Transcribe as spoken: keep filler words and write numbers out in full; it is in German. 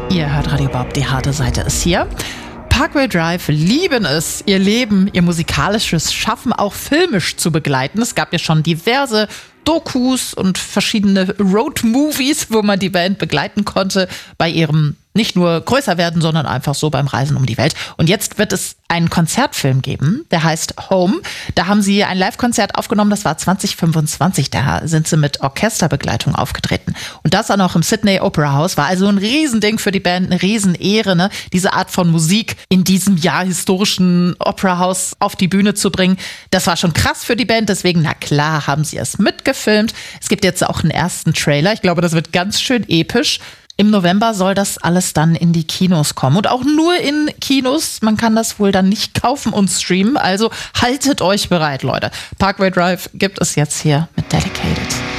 Ihr hört Radio Bob, die harte Seite ist hier. Parkway Drive lieben es, ihr Leben, ihr musikalisches Schaffen auch filmisch zu begleiten. Es gab ja schon diverse Dokus und verschiedene Road-Movies, wo man die Band begleiten konnte bei ihrem nicht nur größer werden, sondern einfach so beim Reisen um die Welt. Und jetzt wird es einen Konzertfilm geben, der heißt Home. Da haben sie ein Live-Konzert aufgenommen, das war zwanzig fünfundzwanzig. Da sind sie mit Orchesterbegleitung aufgetreten. Und das auch noch im Sydney Opera House. War also ein Riesending für die Band, eine Riesenehre, ne? Diese Art von Musik in diesem Jahr historischen Opera House auf die Bühne zu bringen. Das war schon krass für die Band, deswegen, na klar, haben sie es mitgefilmt. Es gibt jetzt auch einen ersten Trailer. Ich glaube, das wird ganz schön episch. Im November soll das alles dann in die Kinos kommen und auch nur in Kinos. Man kann das wohl dann nicht kaufen und streamen, also haltet euch bereit, Leute. Parkway Drive gibt es jetzt hier mit Dedicated.